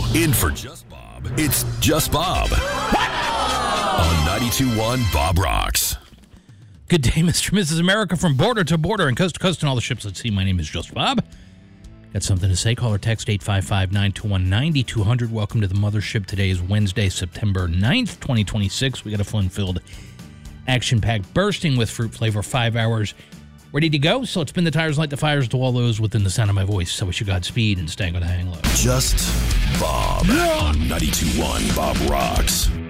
In for Just Bob, it's Just Bob. On 92.1 Bob Rocks. Good day, Mr. and Mrs. America, from border to border and coast to coast and all the ships at sea. My name is Just Bob. Got something to say? Call or text 855-921-9200. Welcome to the mothership. Today is Wednesday, September 9th, 2026. We got a fun-filled, action-packed, bursting with fruit flavor 5 hours ready to go. So let's spin the tires, light the fires to all those within the sound of my voice. I wish you Godspeed and stay on the hang low. Just Bob on 92.1 Bob Rocks.